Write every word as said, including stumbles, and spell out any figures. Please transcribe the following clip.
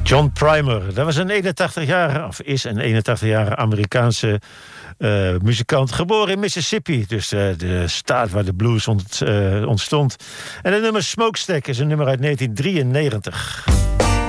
John Primer, dat was een eenentachtig-jarige, of is een eenentachtig-jarige Amerikaanse uh, muzikant, geboren in Mississippi, dus uh, de staat waar de blues ont, uh, ontstond. En het nummer Smokestack is een nummer uit negentien drieënnegentig.